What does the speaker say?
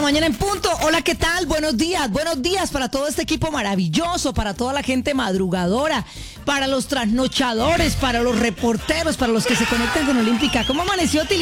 mañana en punto. Hola, ¿qué tal? Buenos días para todo este equipo maravilloso, para toda la gente madrugadora, para los trasnochadores, para los reporteros, para los que se conectan con Olímpica. ¿Cómo amaneció, Tili?